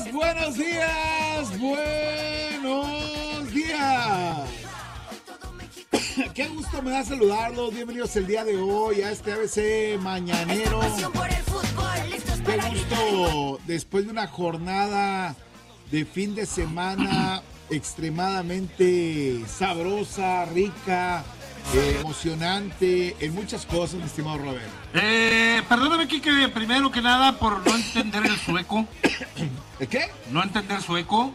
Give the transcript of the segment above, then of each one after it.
buenos días, buenos días. Qué gusto me da saludarlos. Bienvenidos el día de hoy a este ABC Mañanero. Qué gusto después de una jornada de fin de semana extremadamente sabrosa, rica, emocionante en muchas cosas, mi estimado Robert. Perdóname, Kike, primero que nada por no entender el sueco. ¿De qué? No entender sueco.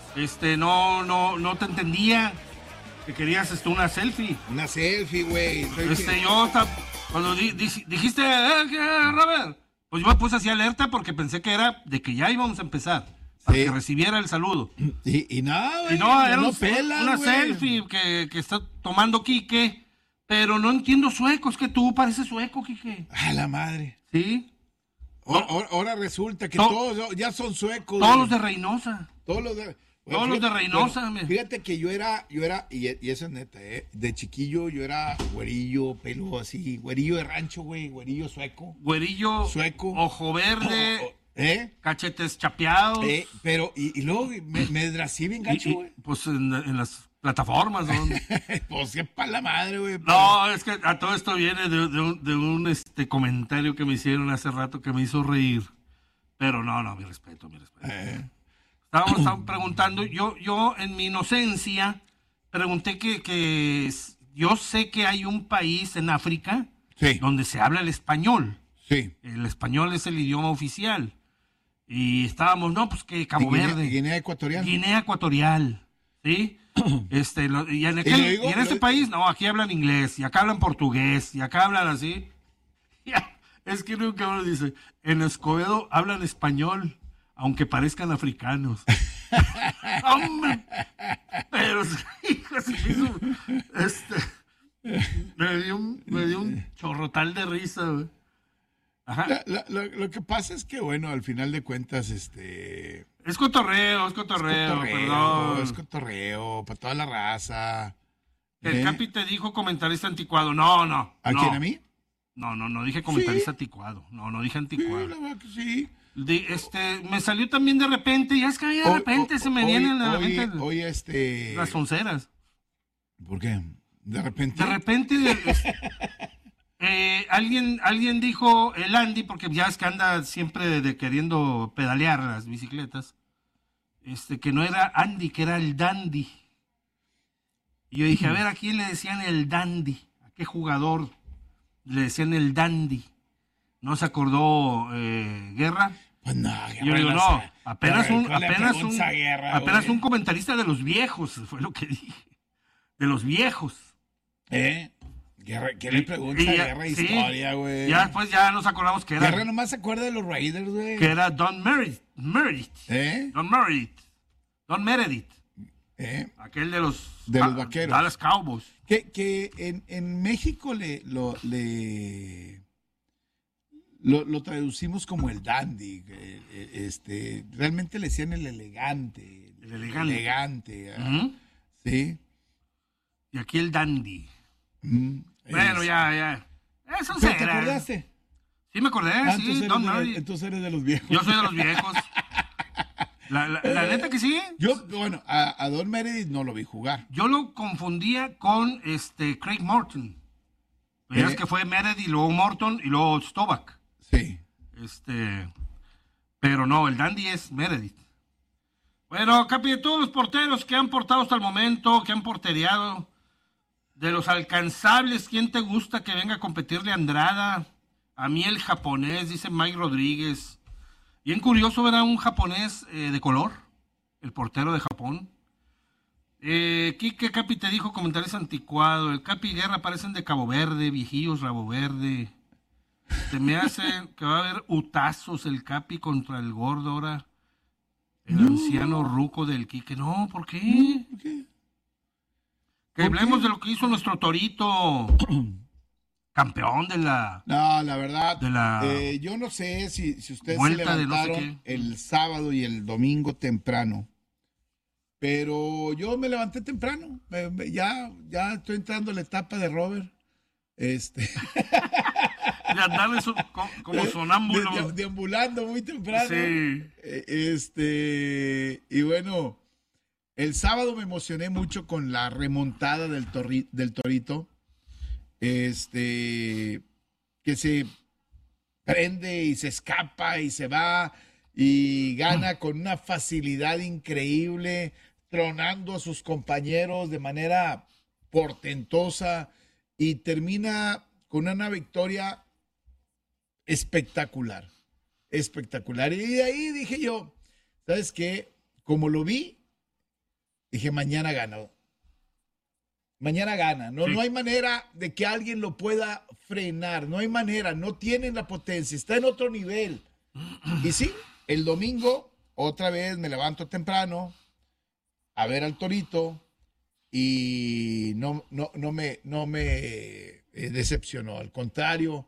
No te entendía que querías una selfie. Una selfie, güey. Cuando dijiste, Robert, pues yo me puse así alerta porque pensé que era de que ya íbamos a empezar. Para que recibiera el saludo. Y nada, güey. Era no pela, una güey. selfie que está tomando Quique, pero no entiendo sueco. Es que tú pareces sueco, Quique. A la madre. ¿Sí? Ahora resulta que todos ya son suecos. Todos los de Reynosa. Todos los de Reynosa. Bueno, fíjate que yo era, y eso es neta, de chiquillo yo era güerillo, pelo así, güerillo de rancho, güey, güerillo sueco. Güerillo. Sueco. Ojo verde. Cachetes chapeados. Pero, y luego me desgrací bien gacho, güey. Pues en las plataformas, ¿no? Pues qué pa' la madre, güey. No, es que a todo esto viene de un comentario que me hicieron hace rato que me hizo reír. Pero no, mi respeto. Estábamos preguntando, yo en mi inocencia pregunté que yo sé que hay un país en África donde se habla el español. Sí. El español es el idioma oficial. Y estábamos, pues que Cabo Verde. Guinea Ecuatorial. Guinea Ecuatorial, ¿sí? Y en ese país, aquí hablan inglés, y acá hablan portugués, y acá hablan así. Es que nunca uno dice, en Escobedo hablan español, aunque parezcan africanos. ¡Hombre! Pero, me dio un chorrotal de risa, güey. Ajá. Lo que pasa es que, bueno, al final de cuentas, Es cotorreo, perdón. Es cotorreo, para toda la raza. El Capi te dijo comentarista anticuado. No. ¿A quién, a mí? No dije comentarista anticuado. No dije anticuado. Sí, la verdad que sí. Me salió también de repente, ya es que de repente se me vienen a la mente las onceras. ¿Por qué? De repente. Alguien dijo el Andy, porque ya es que anda siempre queriendo pedalear las bicicletas, que no era Andy, que era el Dandy. Y yo dije, a ver, ¿a quién le decían el Dandy? ¿A qué jugador le decían el Dandy? ¿No se acordó Guerra? Pues no, yo digo, no, apenas un comentarista de los viejos, fue lo que dije. De los viejos. Guerra, ¿qué le pregunta a Guerra historia, güey? Ya después ya nos acordamos que era... Guerra nomás se acuerda de los Raiders, güey. Que era Don Meredith. Don Meredith. Aquel de los vaqueros. Dallas Cowboys. Que en México lo traducimos como el dandy. Realmente le decían el elegante. El elegante. Sí. Y aquí el dandy. Bueno, ya. Eso será. ¿Te acordaste? Sí, me acordé, sí. Entonces eres de los viejos. Yo soy de los viejos. La neta que sí. A Don Meredith no lo vi jugar. Yo lo confundía con Craig Morton. Es que fue Meredith, luego Morton y luego Stovak. Sí. Pero no, el dandy es Meredith. Bueno, Capi, de todos los porteros que han portado hasta el momento, que han portereado, de los alcanzables, ¿quién te gusta que venga a competirle a Andrada? A mí el japonés, dice Mike Rodríguez. Bien curioso ver a un japonés de color, el portero de Japón. Quique Capi te dijo comentarista anticuado. El Capi y Guerra parecen de Cabo Verde, viejillos, rabo verde. Se me hace que va a haber utazos el Capi contra el gordo ahora. El anciano ruco del Quique. No, ¿por qué? ¿Por qué? Que hablemos de lo que hizo nuestro Torito. Campeón de la... No, la verdad, de la yo no sé si ustedes se vuelta levantaron de no sé qué. El sábado y el domingo temprano, pero yo me levanté temprano, ya estoy entrando a la etapa de Robert. Ya de andar como sonámbulo. Deambulando muy temprano. Sí. Y bueno, el sábado me emocioné mucho con la remontada del Torito. Que se prende y se escapa y se va y gana con una facilidad increíble, tronando a sus compañeros de manera portentosa y termina con una victoria espectacular. Espectacular. Y de ahí dije yo, ¿sabes qué? Como lo vi, dije, mañana gana. Mañana gana. No, Sí. No hay manera de que alguien lo pueda frenar. No hay manera. No tienen la potencia. Está en otro nivel. Y sí, el domingo otra vez me levanto temprano a ver al Torito y no me decepcionó. Al contrario,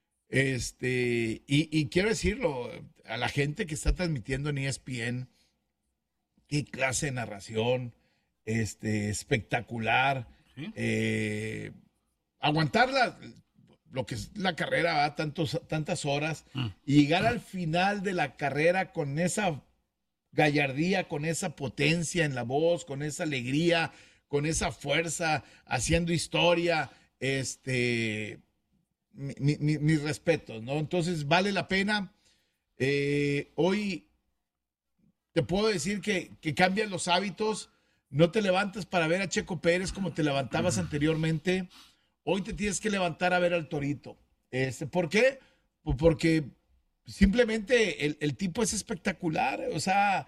y quiero decirlo a la gente que está transmitiendo en ESPN, qué clase de narración, espectacular. ¿Sí? Aguantar lo que es la carrera, ¿va? Tantas horas, y llegar al final de la carrera con esa gallardía, con esa potencia en la voz, con esa alegría, con esa fuerza, haciendo historia, mis respetos, ¿no? Entonces vale la pena. Hoy te puedo decir que cambian los hábitos. No te levantas para ver a Checo Pérez como te levantabas anteriormente. Hoy te tienes que levantar a ver al Torito. ¿Por qué? Pues porque simplemente el tipo es espectacular. O sea,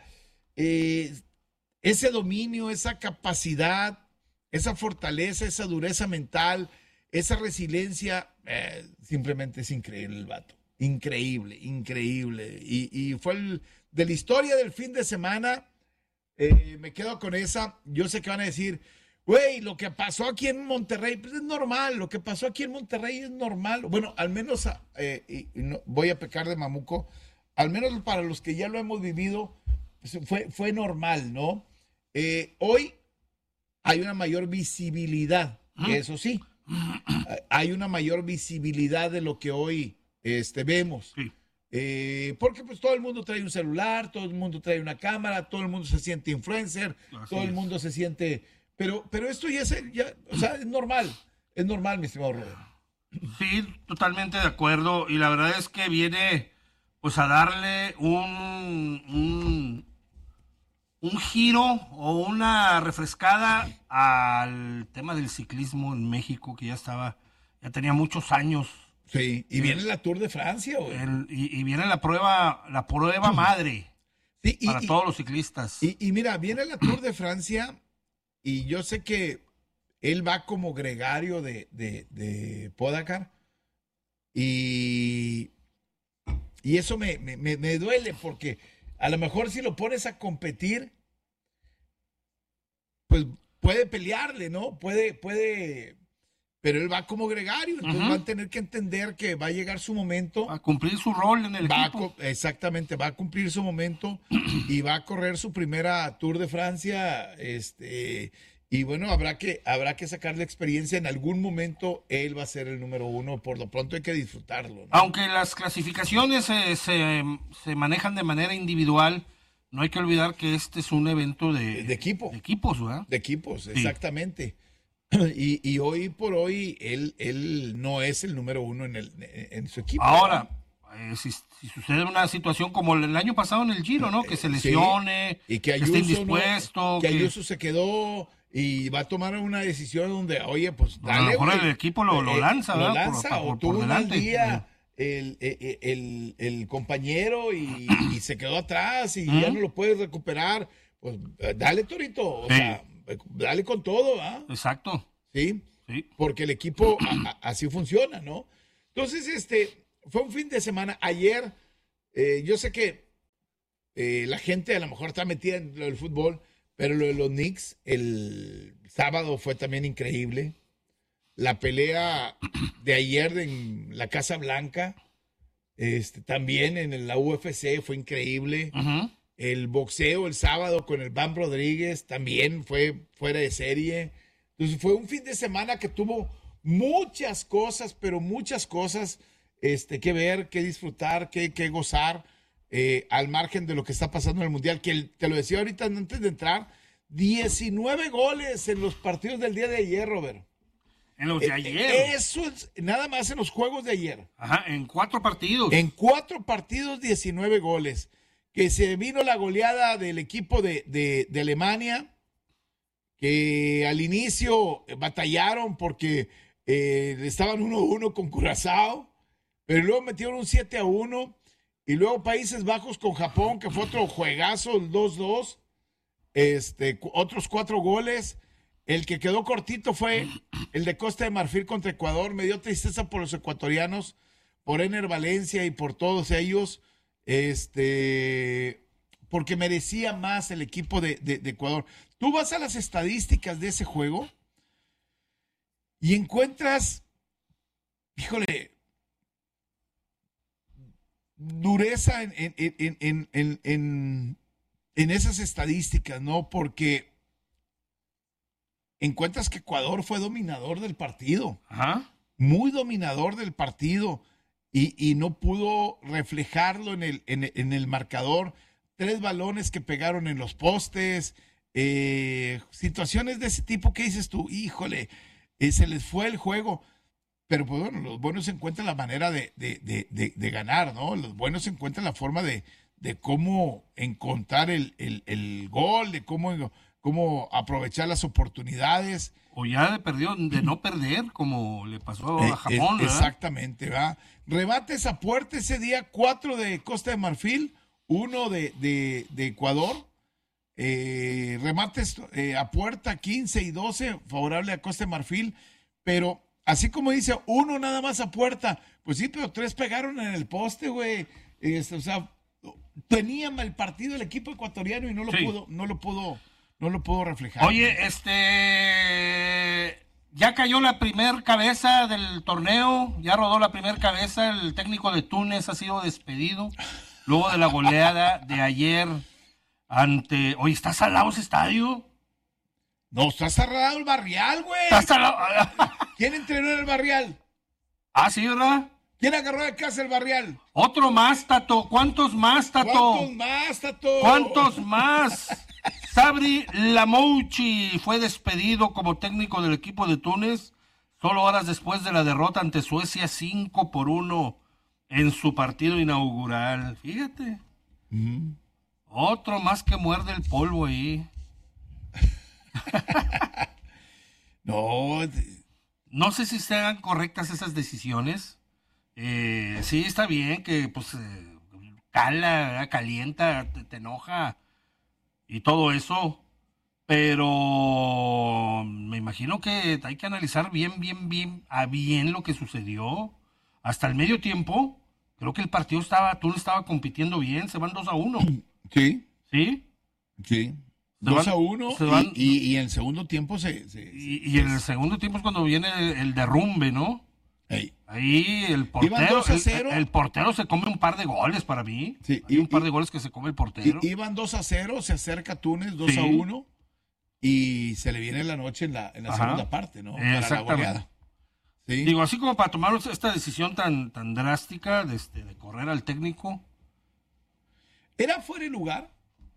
ese dominio, esa capacidad, esa fortaleza, esa dureza mental, esa resiliencia, simplemente es increíble el vato. Increíble, increíble. Y fue de la historia del fin de semana. Me quedo con esa. Yo sé que van a decir, güey, lo que pasó aquí en Monterrey, pues es normal. Lo que pasó aquí en Monterrey es normal. Bueno, al menos, no, voy a pecar de mamuco, al menos para los que ya lo hemos vivido, pues fue normal, ¿no? Hoy hay una mayor visibilidad, eso sí. Hay una mayor visibilidad de lo que hoy vemos. Sí. Porque pues todo el mundo trae un celular, todo el mundo trae una cámara, todo el mundo se siente influencer, todo el mundo se siente... Pero esto o sea, es normal, mi estimado Robert. Sí, totalmente de acuerdo. Y la verdad es que viene pues a darle un giro o una refrescada al tema del ciclismo en México, que ya tenía muchos años. Sí, y viene la Tour de Francia, güey. Y viene la prueba madre Sí, para todos los ciclistas. Y mira, viene la Tour de Francia y yo sé que él va como gregario de Pogačar y eso me duele porque a lo mejor si lo pones a competir, pues puede pelearle, ¿no? Puede, pero él va como gregario, entonces van a tener que entender que va a llegar su momento. A cumplir su rol en el equipo. Exactamente, va a cumplir su momento y va a correr su primera Tour de Francia, y bueno, habrá que sacarle experiencia. En algún momento él va a ser el número uno, por lo pronto hay que disfrutarlo, ¿no? Aunque las clasificaciones se manejan de manera individual, no hay que olvidar que este es un evento de equipos, ¿verdad? De equipos, Sí. exactamente. Y hoy por hoy él no es el número uno en su equipo. Ahora, si sucede una situación como el año pasado en el Giro, ¿no? Que se lesione, sí, y que esté indispuesto. Que Ayuso se quedó y va a tomar una decisión donde, oye, pues dale, a lo mejor güey. el equipo lo lanza, Lo ¿verdad? lanza, o por tuvo un mal delante. día el compañero y se quedó atrás y ya no lo puedes recuperar. Pues dale, Torito, o sea, dale con todo, ¿ah? Exacto. Sí, Sí. porque el equipo así funciona, ¿no? Entonces, fue un fin de semana. Ayer, yo sé que la gente a lo mejor está metida en lo del fútbol, pero lo de los Knicks el sábado fue también increíble. La pelea de ayer en la Casa Blanca, también en la UFC fue increíble. Ujú. El boxeo el sábado con el Bam Rodríguez también fue fuera de serie. Entonces fue un fin de semana que tuvo muchas cosas, pero muchas cosas. que ver, que disfrutar, que gozar, al margen de lo que está pasando en el Mundial, que te lo decía ahorita antes de entrar, 19 goles en los partidos del día de ayer, Robert. En los de ayer. Eso es nada más en los juegos de ayer. Ajá, en 4 partidos. En 4 partidos, 19 goles. Que se vino la goleada del equipo de Alemania, que al inicio batallaron porque estaban 1-1 con Curazao, pero luego metieron un 7-1, y luego Países Bajos con Japón, que fue otro juegazo, el 2-2, otros 4 goles. El que quedó cortito fue el de Costa de Marfil contra Ecuador. Me dio tristeza por los ecuatorianos, por Ener Valencia y por todos ellos, porque merecía más el equipo de Ecuador. Tú vas a las estadísticas de ese juego y encuentras, híjole, dureza en esas estadísticas, ¿no? Porque encuentras que Ecuador fue dominador del partido. Ajá. Muy dominador del partido, y no pudo reflejarlo en el marcador. 3 balones que pegaron en los postes, situaciones de ese tipo que dices tú, híjole, se les fue el juego. Pero pues bueno, los buenos encuentran la manera de ganar, ¿no? Los buenos encuentran la forma de cómo encontrar el gol, de cómo aprovechar las oportunidades. O ya de no perder, como le pasó a Japón, ¿verdad? Exactamente, ¿verdad? Remates a puerta ese día, 4 de Costa de Marfil, 1 de Ecuador. Remates a puerta, 15 y 12, favorable a Costa de Marfil. Pero así como dice, 1 nada más a puerta. Pues sí, pero 3 pegaron en el poste, güey. O sea, tenía el partido el equipo ecuatoriano y no lo pudo reflejar. Oye, ya cayó la primer cabeza del torneo, ya rodó la primer cabeza, el técnico de Túnez ha sido despedido, luego de la goleada de ayer ante... Oye, ¿está salado ese estadio? No, está cerrado el Barrial, güey. Está salado. ¿Quién entrenó en el Barrial? Ah, sí, ¿verdad? ¿Quién agarró de casa el Barrial? Otro más, Tato. ¿Cuántos más, Tato? ¿Cuántos más, Tato? ¿Cuántos más? Sabri Lamouchi fue despedido como técnico del equipo de Túnez solo horas después de la derrota ante Suecia 5-1 en su partido inaugural. Fíjate. Otro más que muerde el polvo ahí. No sé si sean correctas esas decisiones. Sí, está bien que pues calienta, te enoja y todo eso, pero me imagino que hay que analizar bien lo que sucedió. Hasta el medio tiempo, creo que el partido Túnez estaba compitiendo bien, se van 2-1. Sí. ¿Sí? Sí. 2-1 y en el segundo tiempo y en el segundo tiempo es cuando viene el derrumbe, ¿no? Ey. Ahí el portero se come un par de goles para mí. Sí, un par de goles que se come el portero. Iban 2-0, se acerca Túnez 2-1 y se le viene la noche en la segunda parte, ¿no? Para la goleada. ¿Sí? Digo, así como para tomar esta decisión tan drástica de correr al técnico. ¿Era fuera de lugar?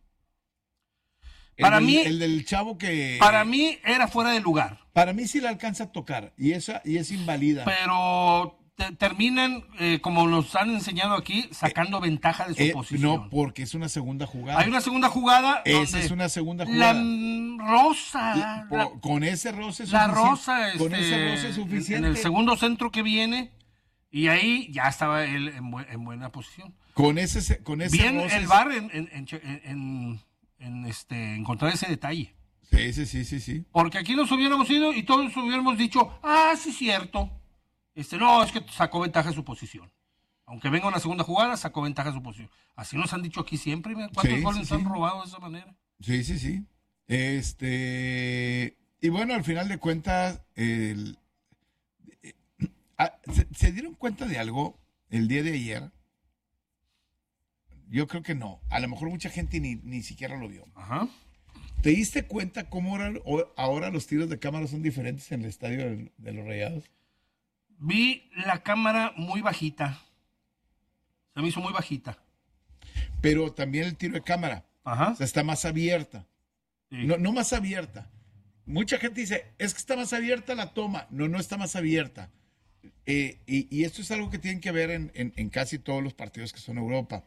El del chavo que... Para mí era fuera de lugar. Para mí sí le alcanza a tocar y es invalida. Pero terminan, como nos han enseñado aquí, sacando ventaja de su posición. No, porque es una segunda jugada. Hay una segunda jugada. Esa es una segunda jugada. Con ese roce es suficiente. Con ese roce es suficiente. En el segundo centro que viene, y ahí ya estaba él en buena posición. Con ese bien roce el VAR en encontrar ese detalle. Sí. Porque aquí nos hubiéramos ido y todos hubiéramos dicho, sí, cierto. No, es que sacó ventaja de su posición. Aunque venga una segunda jugada, sacó ventaja de su posición. Así nos han dicho aquí siempre. ¿Cuántos goles han robado de esa manera? Sí. Y bueno, al final de cuentas, ¿se dieron cuenta de algo el día de ayer? Yo creo que no. A lo mejor mucha gente ni siquiera lo vio. Ajá. ¿Te diste cuenta cómo ahora los tiros de cámara son diferentes en el estadio de los Rayados? Vi la cámara muy bajita. Se me hizo muy bajita. Pero también el tiro de cámara. Ajá. O sea, está más abierta. Sí. No más abierta. Mucha gente dice, es que está más abierta la toma. No está más abierta. Y esto es algo que tienen que ver en casi todos los partidos que son Europa.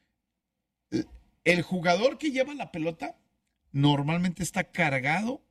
El jugador que lleva la pelota normalmente está cargado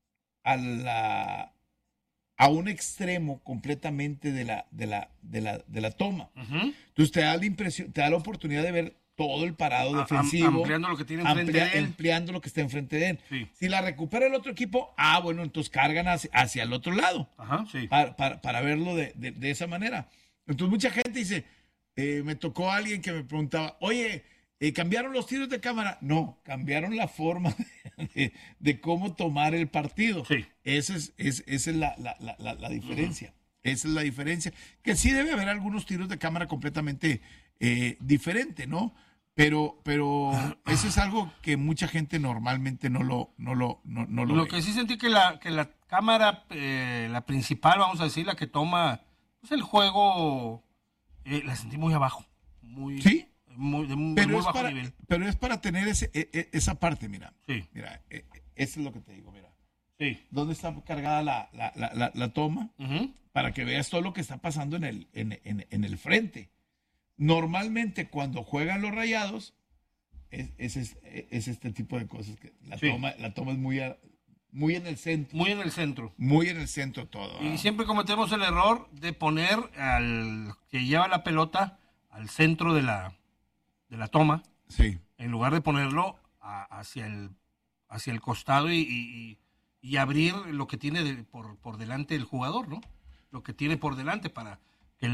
a un extremo completamente de la toma. Uh-huh. Entonces te da la impresión, te da la oportunidad de ver todo el parado defensivo. Ampliando lo que tiene enfrente de él. Ampliando lo que está enfrente de él. Sí. Si la recupera el otro equipo, bueno, entonces cargan hacia el otro lado. Ajá, sí. Para verlo de esa manera. Entonces mucha gente dice, me tocó alguien que me preguntaba, oye, ¿cambiaron los tiros de cámara? No, cambiaron la forma de cómo tomar el partido. Sí. Esa es la diferencia. Esa es la diferencia. Que sí debe haber algunos tiros de cámara completamente diferente, ¿no? Pero eso es algo que mucha gente normalmente no lo Lo ve. que sí sentí que la cámara, la principal, vamos a decir, la que toma pues, el juego, la sentí muy abajo. De muy bajo nivel. Pero es para tener esa parte, mira. Sí. Mira, eso es lo que te digo, mira. Sí. ¿Dónde está cargada la toma? Uh-huh. Para que veas todo lo que está pasando en el frente. Normalmente cuando juegan los Rayados es este tipo de cosas que la toma es muy en el centro. Muy en el centro. Muy en el centro todo. Y siempre cometemos el error de poner al que lleva la pelota al centro de la toma. Sí. En lugar de ponerlo hacia el costado y abrir lo que tiene por delante el jugador, ¿no? Lo que tiene por delante para que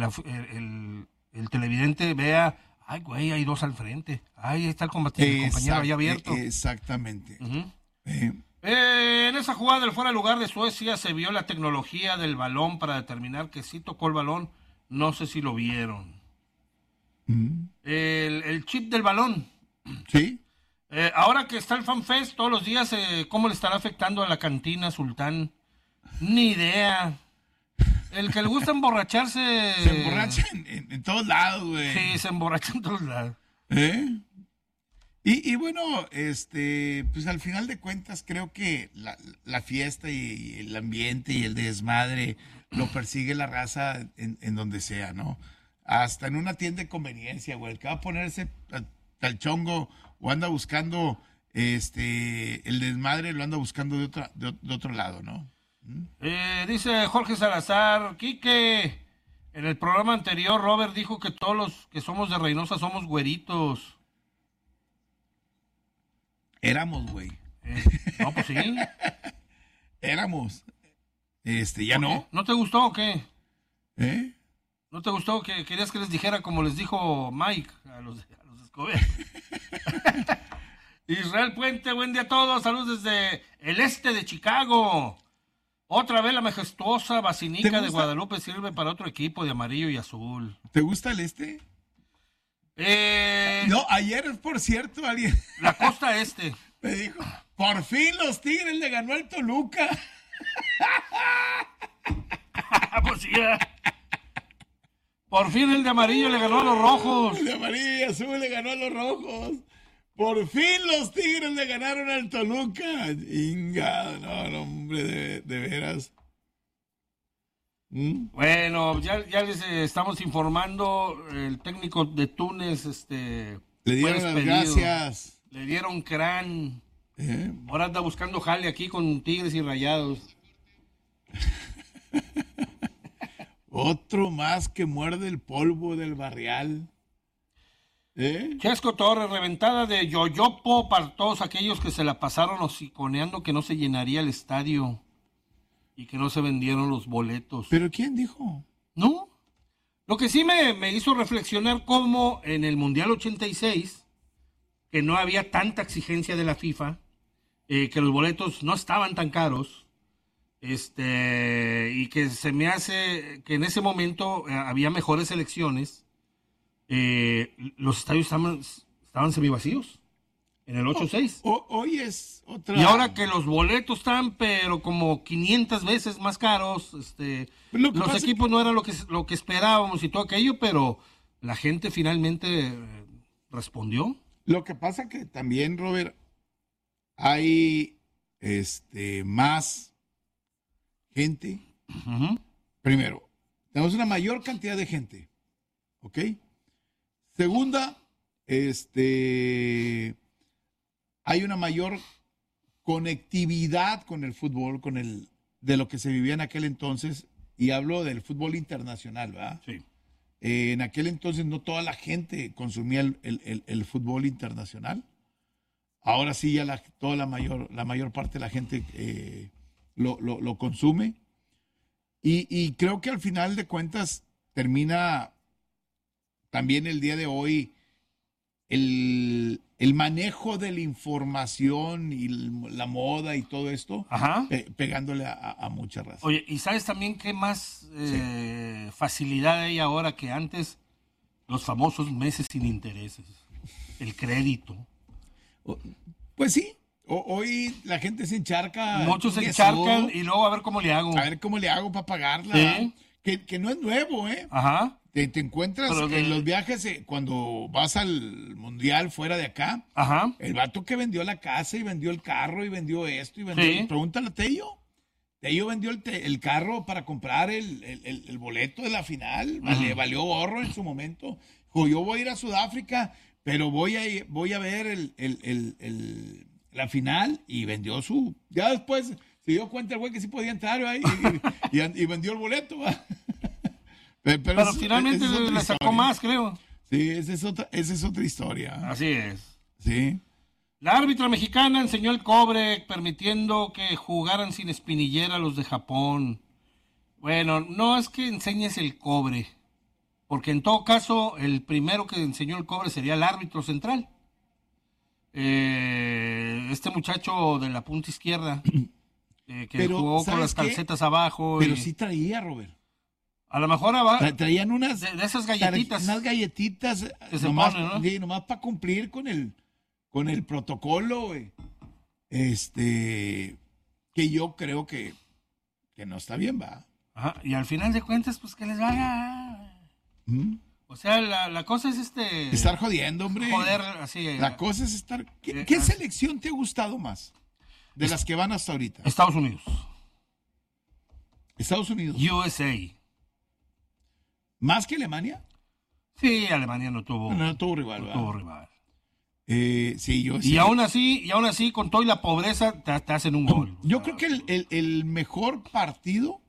el televidente vea, ay, güey, hay dos al frente. Ay, ahí está el compañero ahí abierto. Exactamente. Uh-huh. En esa jugada del fuera de lugar de Suecia se vio la tecnología del balón para determinar que sí tocó el balón. No sé si lo vieron. Uh-huh. El chip del balón. Sí. Ahora que está el FanFest todos los días, ¿cómo le estará afectando a la cantina Sultán? Ni idea. El que le gusta emborracharse... Se emborracha en todos lados, güey. Sí, se emborracha en todos lados. Y bueno, pues al final de cuentas creo que la fiesta y el ambiente y el desmadre lo persigue la raza en donde sea, ¿no? Hasta en una tienda de conveniencia, güey. El que va a ponerse tal chongo o anda buscando el desmadre, lo anda buscando de otro lado, ¿no? Dice Jorge Salazar, Quique, en el programa anterior Robert dijo que todos los que somos de Reynosa somos güeritos. Éramos, güey. No, pues sí. Éramos. Ya no. ¿No te gustó o qué? ¿Eh? ¿No te gustó que querías que les dijera como les dijo Mike a los Escobedo? Israel Puente, buen día a todos, saludos desde el este de Chicago. Otra vez la majestuosa Basinica de Guadalupe sirve para otro equipo de amarillo y azul. ¿Te gusta el este? No, ayer, por cierto, alguien... La costa este. Me dijo, por fin los Tigres le ganó al Toluca. Pues sí, por fin el de amarillo le ganó a los rojos. El de amarillo y azul le ganó a los rojos. Por fin los Tigres le ganaron al Toluca. Inga, no, hombre, de veras. Bueno, ya les estamos informando. El técnico de Túnez, le dieron las gracias. Le dieron crán. Ahora anda buscando jale aquí con Tigres y Rayados. Otro más que muerde el polvo del barrial. Chesco Torres, reventada de Yoyopo para todos aquellos que se la pasaron hociconeando que no se llenaría el estadio y que no se vendieron los boletos. ¿Pero quién dijo? ¿No? Lo que sí me hizo reflexionar como en el Mundial 86, que no había tanta exigencia de la FIFA, que los boletos no estaban tan caros, y que se me hace que en ese momento había mejores selecciones. Los estadios estaban semivacíos. en el 8-6. Hoy es otra. Y ahora que los boletos están, pero como 500 veces más caros, los equipos no eran lo que esperábamos y todo aquello, pero la gente finalmente respondió. Lo que pasa que también, Robert, hay más gente. Uh-huh. Primero, tenemos una mayor cantidad de gente, ¿ok? Segunda, hay una mayor conectividad con el fútbol, de lo que se vivía en aquel entonces, y hablo del fútbol internacional, ¿verdad? Sí. En aquel entonces no toda la gente consumía el fútbol internacional. Ahora sí ya la mayor parte de la gente lo consume. Y creo que al final de cuentas termina también el día de hoy el manejo de la información y la moda y todo esto, pegándole a mucha raza. Oye, ¿y sabes también qué más facilidad hay ahora que antes? Los famosos meses sin intereses, el crédito. Pues sí, hoy la gente se encharca. Muchos se encharcan y luego a ver cómo le hago. A ver cómo le hago para pagarla. ¿Sí? Que no es nuevo, ¿eh? Ajá. Te encuentras en los viajes, cuando vas al mundial fuera de acá. Ajá. El vato que vendió la casa y vendió el carro y vendió esto y vendió. Pregúntale a Tello. Tello vendió el carro para comprar el boleto de la final. Le valió gorro en su momento. Dijo, yo voy a ir a Sudáfrica, pero voy a ver la final, y vendió su. Ya después se dio cuenta el güey que sí podía entrar, ¿verdad? Y vendió el boleto, ¿verdad? Pero finalmente le sacó más, creo. Sí, esa es otra historia. Así es. Sí. La árbitra mexicana enseñó el cobre, permitiendo que jugaran sin espinillera los de Japón. Bueno, no es que enseñes el cobre, porque en todo caso el primero que enseñó el cobre sería el árbitro central. Este muchacho de la punta izquierda, que jugó con las calcetas abajo. Pero sí traía, Robert. A lo mejor traían unas de esas galletitas. Unas galletitas que se ponen, ¿no? Sí, nomás para cumplir con el protocolo, güey. Que yo creo que no está bien, va. Ajá, y al final de cuentas, pues que les vaya. O sea, la cosa es estar jodiendo, hombre. Joder, así. La cosa es estar. ¿Qué selección te ha gustado más de las que van hasta ahorita? Estados Unidos. Estados Unidos. USA. ¿Más que Alemania? Sí, Alemania no tuvo rival. No tuvo rival. Sí, yo y aún así, con toda la pobreza, te hacen un gol. Yo creo que el mejor partido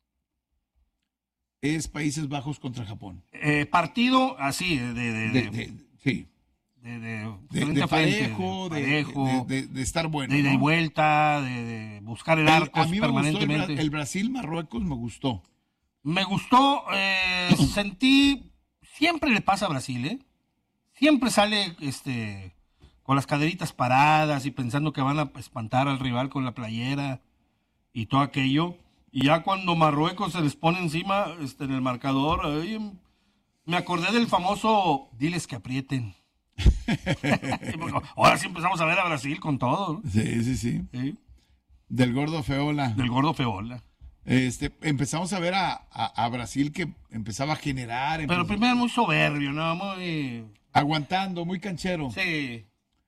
es Países Bajos contra Japón. Partido así, sí. De parejo, parejo, de estar bueno. De vuelta, de buscar el arco permanentemente. Me gustó el Brasil-Marruecos, me gustó. Me gustó, sentí, siempre le pasa a Brasil, ¿eh? Siempre sale con las caderitas paradas y pensando que van a espantar al rival con la playera y todo aquello. Y ya cuando Marruecos se les pone encima en el marcador, me acordé del famoso diles que aprieten. Ahora sí empezamos a ver a Brasil con todo, ¿no? Sí. Del gordo Feola. Empezamos a ver a Brasil que empezaba a generar. Pero primero muy soberbio, ¿no? Muy... Aguantando, muy canchero. Sí.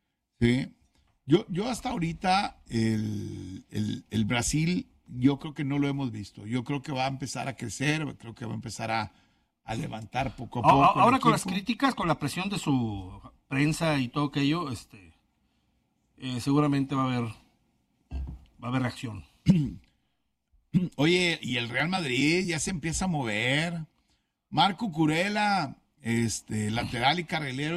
Yo hasta ahorita el Brasil, yo creo que no lo hemos visto. Yo creo que va a empezar a crecer, creo que va a empezar a levantar poco a poco. Ahora con las críticas, con la presión de su prensa y todo aquello, seguramente va a haber reacción. Oye, y el Real Madrid ya se empieza a mover. Marco Curela, lateral y carrilero,